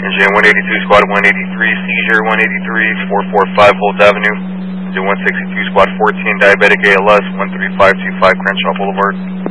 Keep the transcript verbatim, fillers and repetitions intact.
Engine one eighty-two, squad one eighty-three, seizure one eighty-three, four forty-five Holt Avenue. Engine one sixty-two, squad fourteen, diabetic A L S, one three five two five Crenshaw Boulevard.